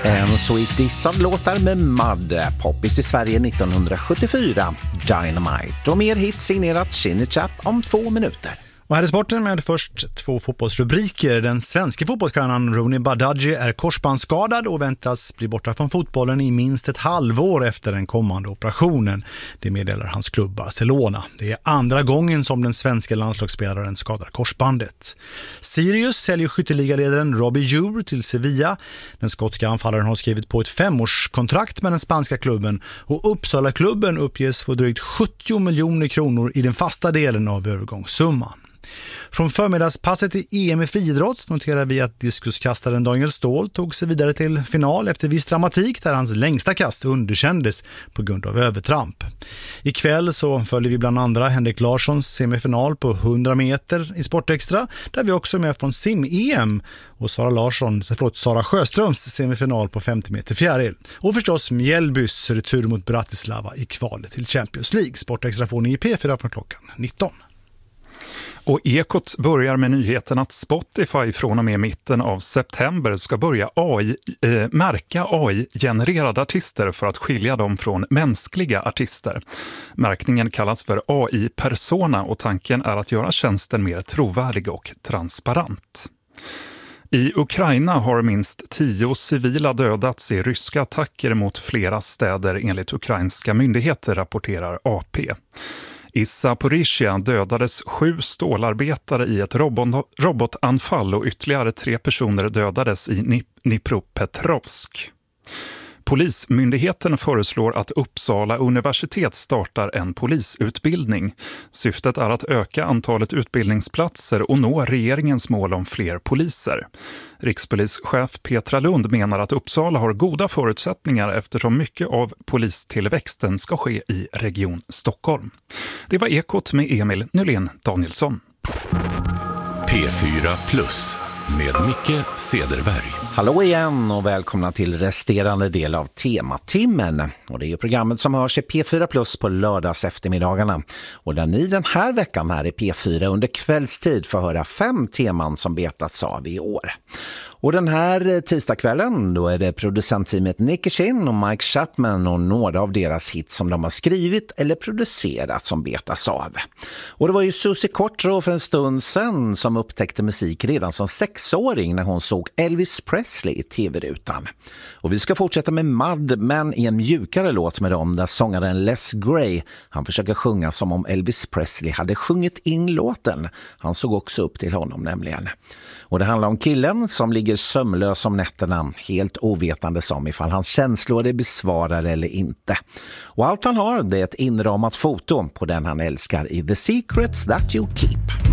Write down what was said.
En Sweet dissad låtar med Mud, poppis i Sverige 1974, Dynamite och mer hits signerat Chinny Chap om 2 minuter. Och här är sporten med först 2 fotbollsrubriker. Den svenska fotbollsstjärnan Rooney Badaji är korsbandsskadad och väntas bli borta från fotbollen i minst ett halvår efter den kommande operationen. Det meddelar hans klubb Barcelona. Det är andra gången som den svenska landslagsspelaren skadar korsbandet. Sirius säljer skytteligaledaren Robbie Eure till Sevilla. Den skotska anfallaren har skrivit på ett 5-årskontrakt med den spanska klubben och Uppsala-klubben uppges få drygt 70 miljoner kronor i den fasta delen av övergångssumman. Från förmiddagspasset i EM i friidrott noterar vi att diskuskastaren Daniel Ståhl tog sig vidare till final efter viss dramatik där hans längsta kast underkändes på grund av övertramp. Ikväll så följer vi bland andra Henrik Larssons semifinal på 100 meter i Sportextra där vi också är med från sim-EM och Sara Sjöströms semifinal på 50 meter fjäril. Och förstås Mjällbys retur mot Bratislava i kvalet till Champions League. Sportextra får ni i P4 från klockan 19. Och Ekot börjar med nyheten att Spotify från och med mitten av september ska börja märka AI-genererade artister för att skilja dem från mänskliga artister. Märkningen kallas för AI-persona och tanken är att göra tjänsten mer trovärdig och transparent. I Ukraina har minst 10 civila dödats i ryska attacker mot flera städer enligt ukrainska myndigheter, rapporterar AP. I Zaporizjzja dödades 7 stålarbetare i ett robotanfall och ytterligare 3 personer dödades i Dnipropetrovsk. Polismyndigheten föreslår att Uppsala universitet startar en polisutbildning. Syftet är att öka antalet utbildningsplatser och nå regeringens mål om fler poliser. Rikspolischef Petra Lund menar att Uppsala har goda förutsättningar eftersom mycket av polistillväxten ska ske i Region Stockholm. Det var Ekot med Emil Nylén Danielsson. P4 Plus med Micke Cederberg. Hallå igen och välkomna till resterande del av Tematimmen. Och det är ju programmet som hörs i P4 Plus på lördags eftermiddagarna. Och där ni den här veckan här i P4 under kvällstid får höra 5 teman som betats av i år. Och den här tisdagskvällen då är det producentteamet Nicky Chin och Mike Chapman och några av deras hits som de har skrivit eller producerat som betas av. Och det var ju Susie Quattro för en stund sedan som upptäckte musik redan som 6-åring när hon såg Elvis Presley i tv-rutan. Och vi ska fortsätta med Mud, men i en mjukare låt med dem där sångaren Les Gray, han försöker sjunga som om Elvis Presley hade sjungit in låten. Han såg också upp till honom nämligen. Och det handlar om killen som ligger sömnlös om nätterna, helt ovetande som ifall hans känslor är besvarade eller inte. Och allt han har det är ett inramat foto på den han älskar i The Secrets That You Keep.